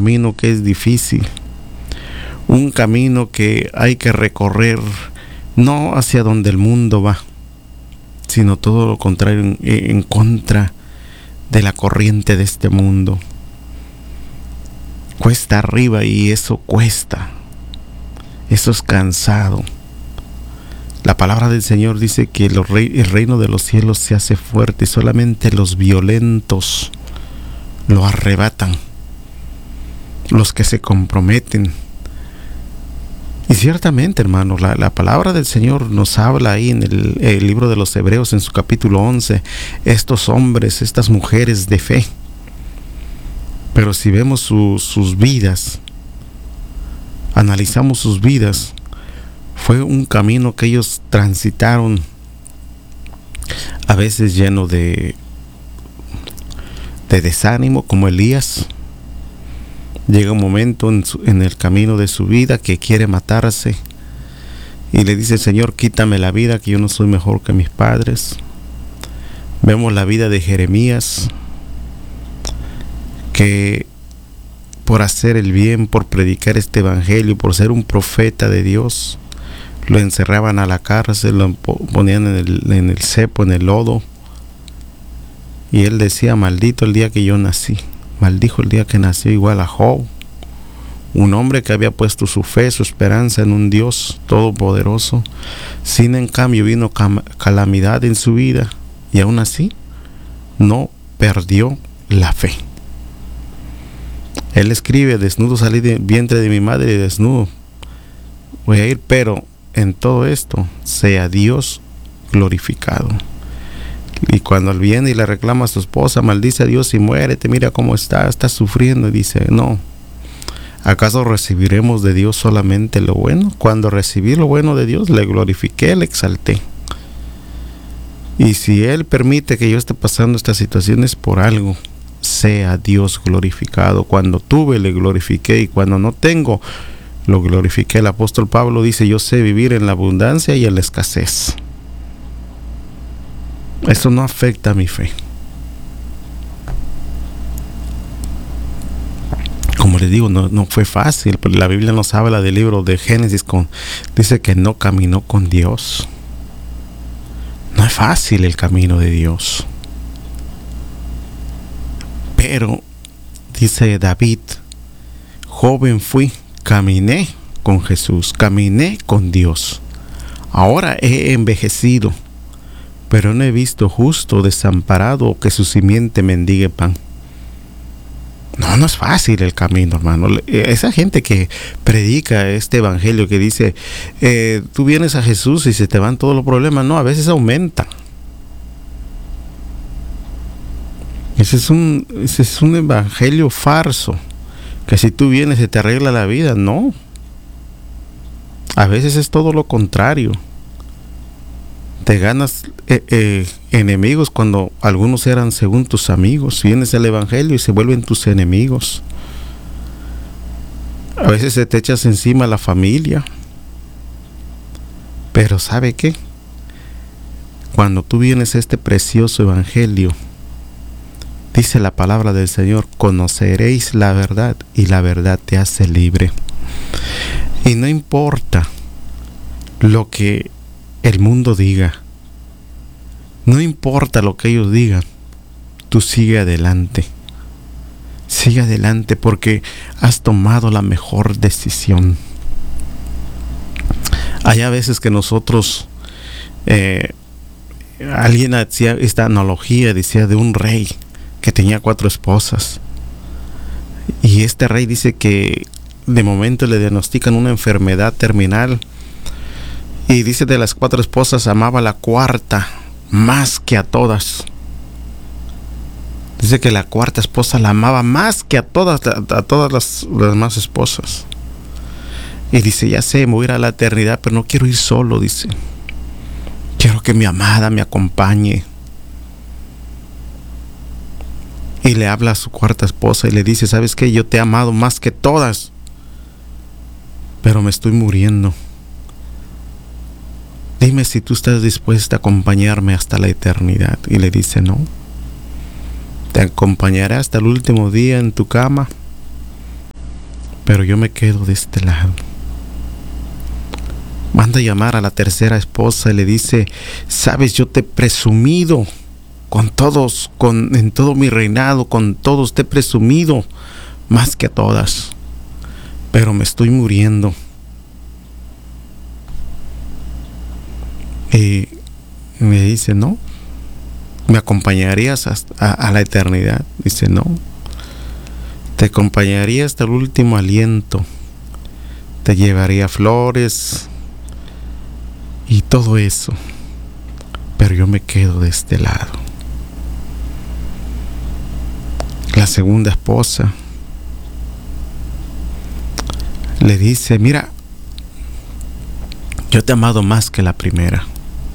camino que es difícil, un camino que hay que recorrer, no hacia donde el mundo va, sino todo lo contrario, en contra de la corriente de este mundo. Cuesta arriba y eso cuesta, eso es cansado. La palabra del Señor dice que el reino de los cielos se hace fuerte y solamente los violentos lo arrebatan, los que se comprometen. Y ciertamente, hermanos, la palabra del Señor nos habla ahí en el libro de los Hebreos, en su capítulo 11, estos hombres, estas mujeres de fe. Pero si vemos sus vidas, analizamos sus vidas, fue un camino que ellos transitaron, a veces lleno de desánimo, como Elías. Llega un momento en el camino de su vida que quiere matarse y le dice: Señor, quítame la vida, que yo no soy mejor que mis padres. Vemos la vida de Jeremías, que por hacer el bien, por predicar este evangelio, por ser un profeta de Dios, lo encerraban a la cárcel, lo ponían en el cepo, en el lodo, y él decía: maldito el día que yo nací, maldijo el día que nació, igual a Job, un hombre que había puesto su fe, su esperanza en un Dios todopoderoso. Sin en cambio vino calamidad en su vida, y aún así no perdió la fe. Él escribe: desnudo salí del vientre de mi madre y desnudo voy a ir, pero en todo esto sea Dios glorificado. Y cuando él viene y le reclama a su esposa: maldice a Dios y muérete, mira cómo estás sufriendo, y dice: no, ¿acaso recibiremos de Dios solamente lo bueno? Cuando recibí lo bueno de Dios, le glorifiqué, le exalté. Y si Él permite que yo esté pasando estas situaciones, por algo, sea Dios glorificado. Cuando tuve, le glorifiqué, y cuando no tengo, lo glorifiqué. El apóstol Pablo dice: yo sé vivir en la abundancia y en la escasez. Eso no afecta a mi fe. Como les digo, no fue fácil. La Biblia nos habla del libro de Génesis, dice que no caminó con Dios. No es fácil el camino de Dios. Pero dice David: joven fui, caminé con Jesús, caminé con Dios. Ahora he envejecido, pero no he visto justo desamparado o que su simiente mendigue pan. No es fácil el camino, hermano. Esa gente que predica este evangelio, que dice: tú vienes a Jesús y se te van todos los problemas. No, a veces aumentan. Ese es un evangelio falso, que si tú vienes se te arregla la vida. No, a veces es todo lo contrario. Te ganas enemigos cuando algunos eran según tus amigos. Vienes al evangelio y se vuelven tus enemigos. A veces se te echas encima la familia. Pero ¿sabe qué? Cuando tú vienes a este precioso evangelio, dice la palabra del Señor: conoceréis la verdad y la verdad te hace libre. Y no importa lo que el mundo diga, no importa lo que ellos digan, tú sigue adelante, porque has tomado la mejor decisión. Hay a veces que nosotros, alguien hacía esta analogía, decía de un rey que tenía 4 esposas, y este rey dice que de momento le diagnostican una enfermedad terminal, y dice: de las 4 esposas amaba la cuarta más que a todas. Dice que la cuarta esposa la amaba más que a todas las demás esposas. Y dice: ya sé, me voy a ir a la eternidad, pero no quiero ir solo, dice. Quiero que mi amada me acompañe. Y le habla a su cuarta esposa y le dice: ¿sabes qué? Yo te he amado más que todas, pero me estoy muriendo. Dime si tú estás dispuesta a acompañarme hasta la eternidad. Y le dice: no. Te acompañaré hasta el último día en tu cama, pero yo me quedo de este lado. Manda a llamar a la tercera esposa y le dice: sabes, yo te he presumido con todos, en todo mi reinado, con todos te he presumido más que a todas, pero me estoy muriendo. Y me dice: no, ¿me acompañarías a la eternidad? Dice: no, te acompañaría hasta el último aliento, te llevaría flores y todo eso, pero yo me quedo de este lado. La segunda esposa le dice: mira, yo te he amado más que la primera,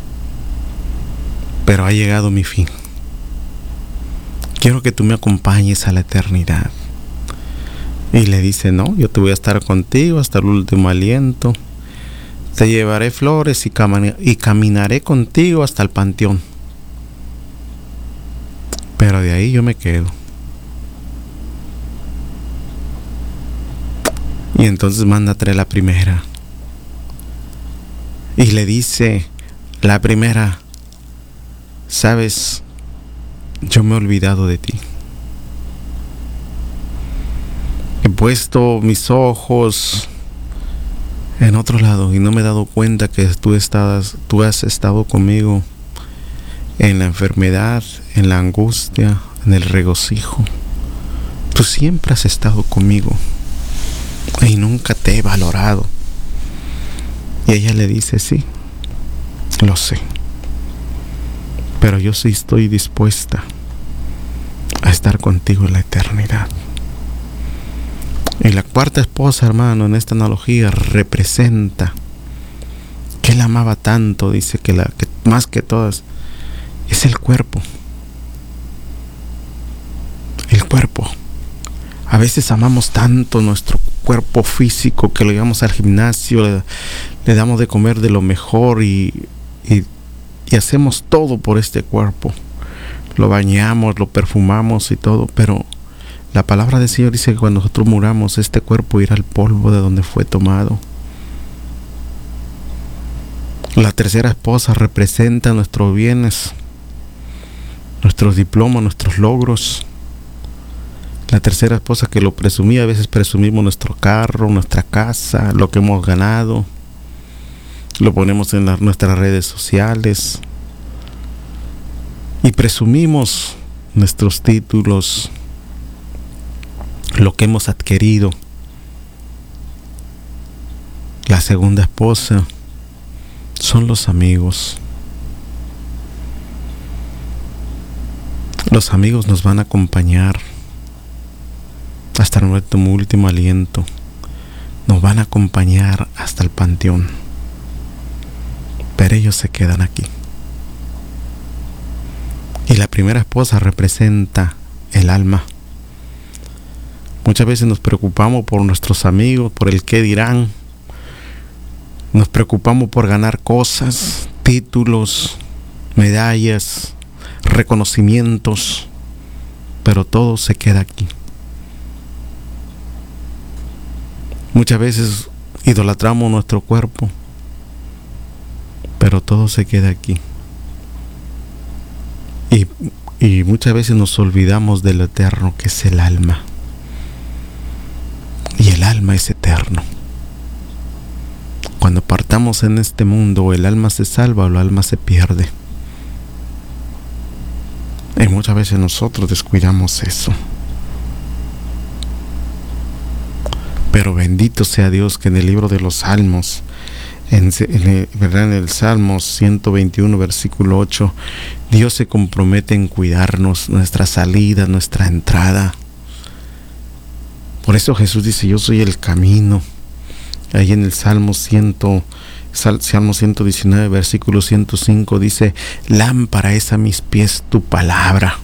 pero ha llegado mi fin. Quiero que tú me acompañes a la eternidad. Y le dice: no, yo te voy a estar contigo hasta el último aliento. Te llevaré flores y caminaré contigo hasta el panteón. Pero de ahí yo me quedo. Y entonces manda a traer la primera. Y le dice la primera: sabes, yo me he olvidado de ti. He puesto mis ojos en otro lado y no me he dado cuenta que tú has estado conmigo en la enfermedad, en la angustia, en el regocijo. Tú siempre has estado conmigo y nunca te he valorado. Y ella le dice: sí, lo sé, pero yo sí estoy dispuesta a estar contigo en la eternidad. Y la cuarta esposa, hermano, en esta analogía representa que él amaba tanto. Dice que más que todas es el cuerpo. El cuerpo. A veces amamos tanto nuestro cuerpo físico que lo llevamos al gimnasio, le damos de comer de lo mejor y hacemos todo por este cuerpo. Lo bañamos, lo perfumamos y todo, pero la palabra del Señor dice que cuando nosotros muramos, este cuerpo irá al polvo de donde fue tomado. La tercera esposa representa nuestros bienes, nuestros diplomas, nuestros logros. La tercera esposa que lo presumía, a veces presumimos nuestro carro, nuestra casa, lo que hemos ganado. Lo ponemos en nuestras redes sociales. Y presumimos nuestros títulos, lo que hemos adquirido. La segunda esposa son los amigos. Los amigos nos van a acompañar hasta nuestro último aliento. Nos van a acompañar hasta el panteón. Pero ellos se quedan aquí. Y la primera esposa representa el alma. Muchas veces nos preocupamos por nuestros amigos, por el qué dirán. Nos preocupamos por ganar cosas, títulos, medallas, reconocimientos, pero todo se queda aquí. Muchas veces idolatramos nuestro cuerpo, pero todo se queda aquí. Y muchas veces nos olvidamos de lo eterno que es el alma. Y el alma es eterno. Cuando partamos en este mundo, el alma se salva o el alma se pierde. Y muchas veces nosotros descuidamos eso. Pero bendito sea Dios que en el libro de los Salmos, en el Salmo 121, versículo 8, Dios se compromete en cuidarnos, nuestra salida, nuestra entrada. Por eso Jesús dice: yo soy el camino. Ahí en el Salmo 119, versículo 105 dice: lámpara es a mis pies tu palabra.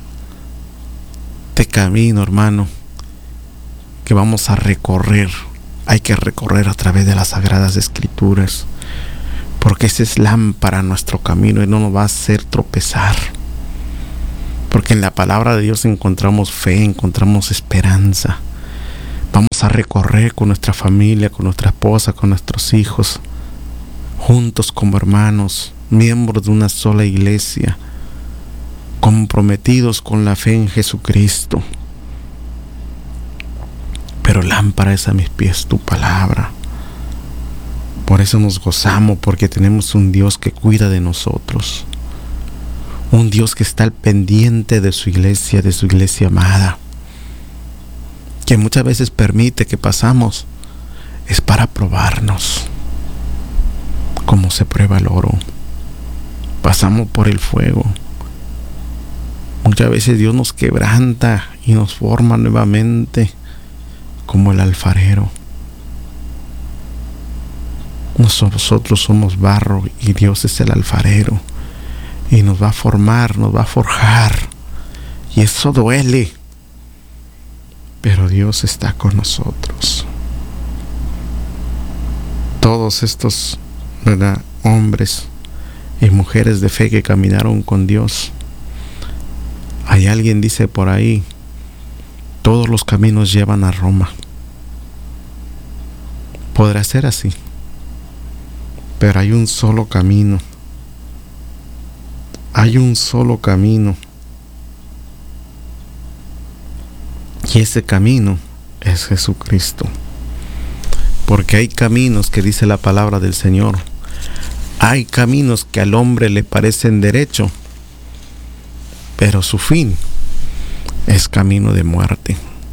Este camino, hermano, que vamos a recorrer, hay que recorrer a través de las Sagradas Escrituras, porque esa es lámpara a nuestro camino y no nos va a hacer tropezar. Porque en la palabra de Dios encontramos fe, encontramos esperanza. Vamos a recorrer con nuestra familia, con nuestra esposa, con nuestros hijos, juntos como hermanos, miembros de una sola iglesia, comprometidos con la fe en Jesucristo. Pero lámpara es a mis pies tu palabra. Por eso nos gozamos, porque tenemos un Dios que cuida de nosotros. Un Dios que está al pendiente de su iglesia amada. Que muchas veces permite que pasamos, es para probarnos. Como se prueba el oro. Pasamos por el fuego. Muchas veces Dios nos quebranta y nos forma nuevamente como el alfarero. Nosotros somos barro y Dios es el alfarero. Y nos va a formar, nos va a forjar. Y eso duele. Pero Dios está con nosotros. Todos estos, ¿verdad?, hombres y mujeres de fe que caminaron con Dios. Hay alguien dice por ahí, todos los caminos llevan a Roma. Podrá ser así, pero hay un solo camino. Hay un solo camino. Y ese camino es Jesucristo. Porque hay caminos que dice la palabra del Señor. Hay caminos que al hombre le parecen derecho, pero su fin es camino de muerte.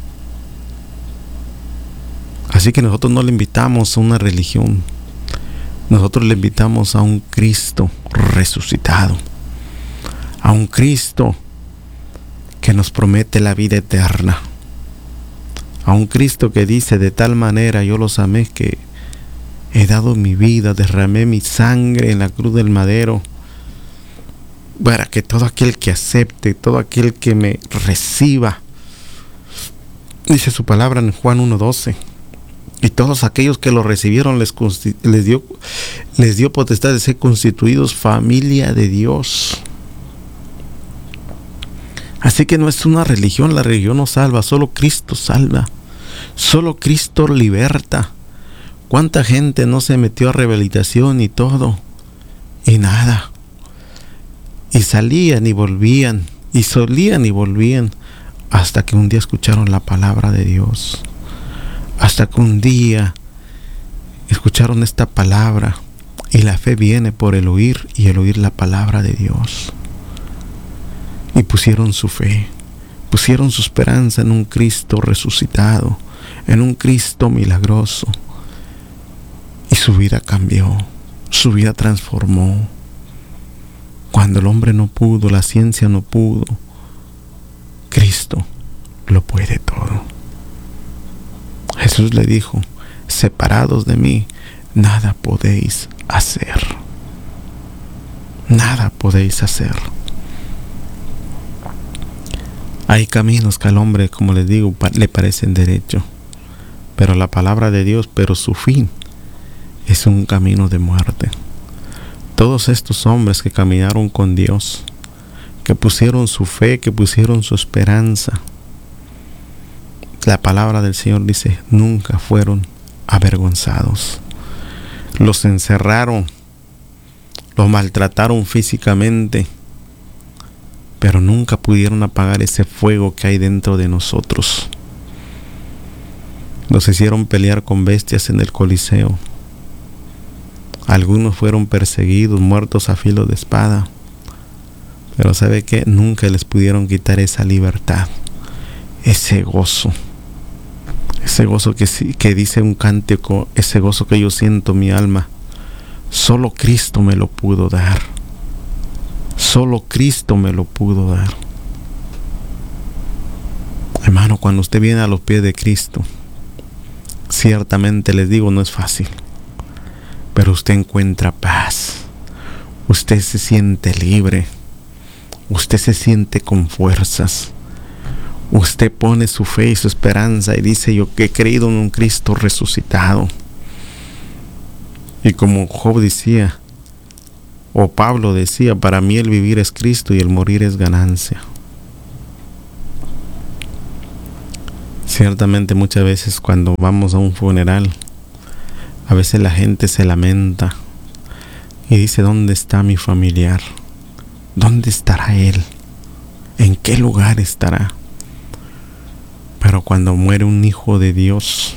Así que nosotros no le invitamos a una religión. Nosotros le invitamos a un Cristo resucitado. A un Cristo que nos promete la vida eterna. A un Cristo que dice, de tal manera yo los amé que he dado mi vida, derramé mi sangre en la cruz del madero, para que todo aquel que acepte, todo aquel que me reciba, dice su palabra en Juan 1:12, y todos aquellos que lo recibieron les dio potestad de ser constituidos familia de Dios. Así que no es una religión, la religión no salva, solo Cristo salva, solo Cristo liberta. ¿Cuánta gente no se metió a rehabilitación y todo? Y nada. Y salían y volvían, y solían y volvían, hasta que un día escucharon la palabra de Dios. Hasta que un día escucharon esta palabra, y la fe viene por el oír, y el oír la palabra de Dios. Y pusieron su fe, pusieron su esperanza en un Cristo resucitado, en un Cristo milagroso. Y su vida cambió, su vida transformó. Cuando el hombre no pudo, la ciencia no pudo, Cristo lo puede todo. Jesús le dijo, separados de mí, nada podéis hacer. Nada podéis hacer. Hay caminos que al hombre, como les digo, le parecen derecho, pero la palabra de Dios, pero su fin es un camino de muerte. Todos estos hombres que caminaron con Dios, que pusieron su fe, que pusieron su esperanza, la palabra del Señor dice, nunca fueron avergonzados. Los encerraron, los maltrataron físicamente, pero nunca pudieron apagar ese fuego que hay dentro de nosotros. Los hicieron pelear con bestias en el Coliseo. Algunos fueron perseguidos, muertos a filo de espada. Pero ¿sabe qué? Nunca les pudieron quitar esa libertad, ese gozo. Ese gozo que dice un cántico, ese gozo que yo siento en mi alma. Solo Cristo me lo pudo dar. Solo Cristo me lo pudo dar. Hermano, cuando usted viene a los pies de Cristo, ciertamente les digo, no es fácil. Pero usted encuentra paz. Usted se siente libre. Usted se siente con fuerzas. Usted pone su fe y su esperanza y dice, yo que he creído en un Cristo resucitado. Y como Job decía, o Pablo decía, para mí el vivir es Cristo y el morir es ganancia. Ciertamente muchas veces cuando vamos a un funeral, a veces la gente se lamenta y dice: ¿dónde está mi familiar? ¿Dónde estará él? ¿En qué lugar estará? Pero cuando muere un hijo de Dios,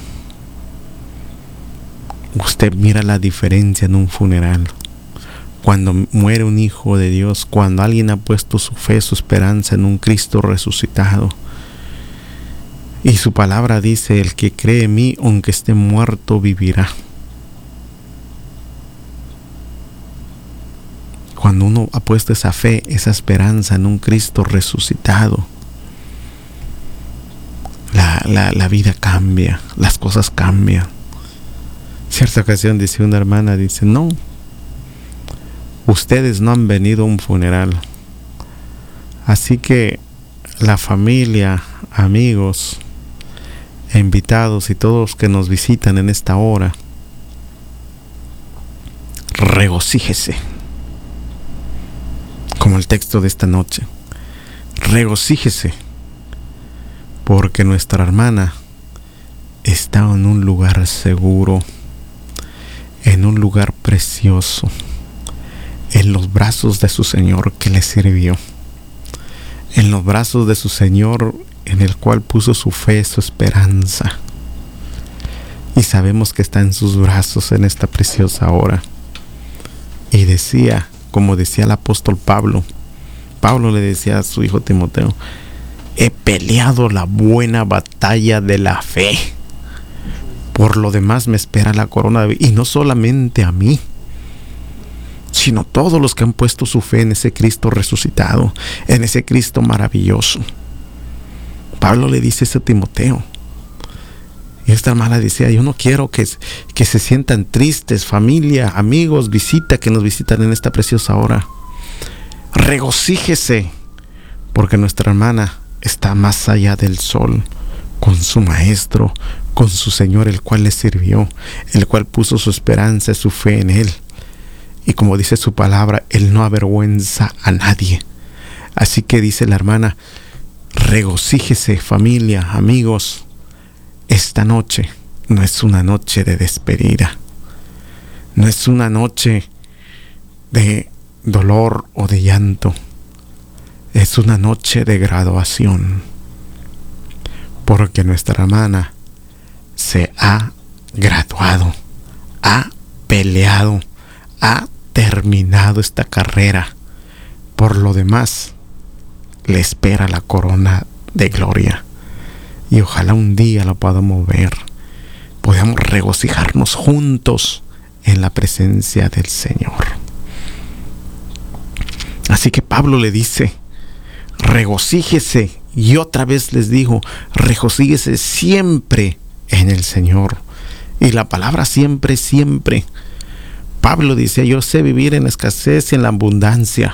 usted mira la diferencia en un funeral. Cuando muere un hijo de Dios, cuando alguien ha puesto su fe, su esperanza en un Cristo resucitado, y su palabra dice: el que cree en mí, aunque esté muerto, vivirá. Cuando uno ha puesto esa fe, esa esperanza en un Cristo resucitado, la vida cambia, las cosas cambian. Cierta ocasión dice una hermana, dice: no, ustedes no han venido a un funeral, así que la familia, amigos, invitados y todos que nos visitan en esta hora, regocíjese, como el texto de esta noche, regocíjese, porque nuestra hermana está en un lugar seguro, en un lugar precioso, en los brazos de su Señor que le sirvió, en los brazos de su Señor en el cual puso su fe, su esperanza, y sabemos que está en sus brazos en esta preciosa hora. Y decía, como decía el apóstol Pablo le decía a su hijo Timoteo: he peleado la buena batalla de la fe, por lo demás me espera la corona de vida. Y no solamente a mí, sino todos los que han puesto su fe en ese Cristo resucitado, en ese Cristo maravilloso. Pablo le dice eso a Timoteo. Y esta hermana decía: yo no quiero que se sientan tristes, familia, amigos, que nos visitan en esta preciosa hora. Regocíjese, porque nuestra hermana está más allá del sol, con su maestro, con su Señor, el cual le sirvió, el cual puso su esperanza y su fe en él. Y como dice su palabra, él no avergüenza a nadie. Así que dice la hermana: regocíjese, familia, amigos. Esta noche no es una noche de despedida, no es una noche de dolor o de llanto, es una noche de graduación, porque nuestra hermana se ha graduado, ha peleado, ha terminado esta carrera. Por lo demás, le espera la corona de gloria. Y ojalá un día lo podamos ver, podamos regocijarnos juntos en la presencia del Señor. Así que Pablo le dice: regocíjese. Y otra vez les digo: regocíjese siempre en el Señor. Y la palabra siempre, siempre. Pablo dice: yo sé vivir en la escasez y en la abundancia,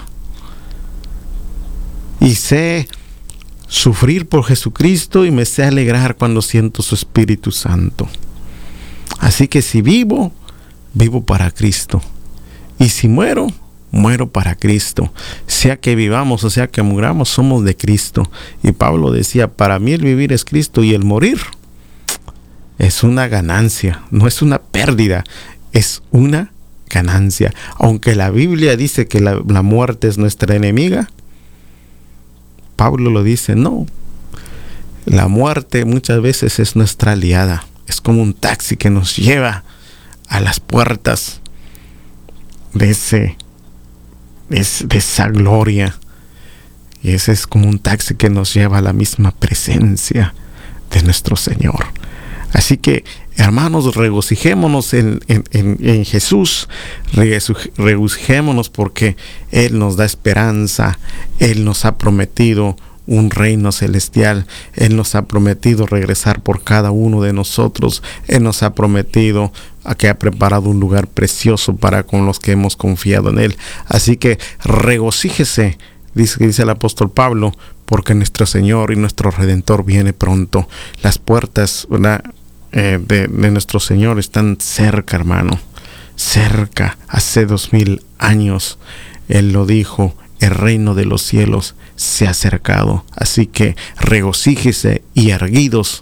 y sé sufrir por Jesucristo, y me sé alegrar cuando siento su Espíritu Santo. Así que si vivo, vivo para Cristo, y si muero, muero para Cristo. Sea que vivamos o sea que muramos, somos de Cristo. Y Pablo decía: para mí el vivir es Cristo, y el morir es una ganancia, no es una pérdida, es una ganancia. Aunque la Biblia dice que la muerte es nuestra enemiga, Pablo lo dice: no, la muerte muchas veces es nuestra aliada. Es como un taxi que nos lleva a las puertas de esa gloria. Y ese es como un taxi que nos lleva a la misma presencia de nuestro Señor. Así que, hermanos, regocijémonos en Jesús, regocijémonos porque Él nos da esperanza, Él nos ha prometido un reino celestial, Él nos ha prometido regresar por cada uno de nosotros, Él nos ha prometido que ha preparado un lugar precioso para con los que hemos confiado en Él. Así que regocíjese, dice el apóstol Pablo, porque nuestro Señor y nuestro Redentor viene pronto. Las puertas, ¿verdad?, de nuestro Señor están cerca, hermano, cerca. Hace 2000 años Él lo dijo: el reino de los cielos se ha acercado. Así que regocíjese y erguidos,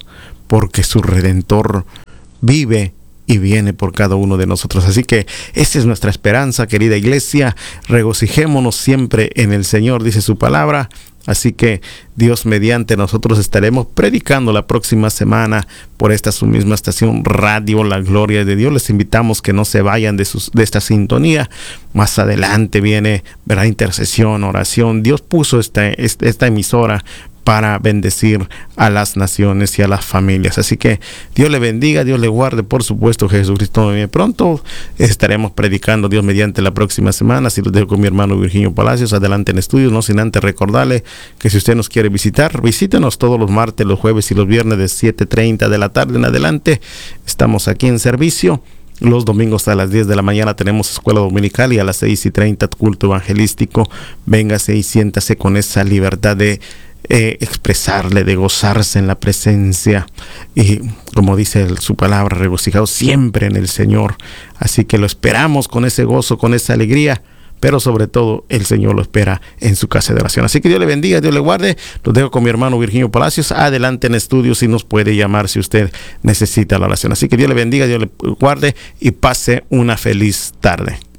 porque su Redentor vive y viene por cada uno de nosotros. Así que esa es nuestra esperanza, querida iglesia. Regocijémonos siempre en el Señor, dice su palabra. Así que Dios mediante, nosotros estaremos predicando la próxima semana por esta su misma estación Radio La Gloria de Dios. Les invitamos que no se vayan de esta sintonía. Más adelante viene, ¿verdad?, intercesión, oración. Dios puso esta emisora para bendecir a las naciones y a las familias. Así que Dios le bendiga, Dios le guarde. Por supuesto, Jesucristo viene pronto. Estaremos predicando Dios mediante la próxima semana. Así los dejo con mi hermano Virginio Palacios, adelante en estudios, no sin antes recordarle que si usted nos quiere visitar, visítenos todos los martes, los jueves y los viernes de 7:30 de la tarde en adelante. Estamos aquí en servicio. Los domingos a las 10 de la mañana tenemos escuela dominical y a las 6:30 culto evangelístico. Véngase y siéntase con esa libertad de expresarle, de gozarse en la presencia y, como dice su palabra, regocijado siempre en el Señor. Así que lo esperamos con ese gozo, con esa alegría, pero sobre todo el Señor lo espera en su casa de oración. Así que Dios le bendiga, Dios le guarde. Los dejo con mi hermano Virginio Palacios, adelante en estudios, y nos puede llamar si usted necesita la oración. Así que Dios le bendiga, Dios le guarde y pase una feliz tarde.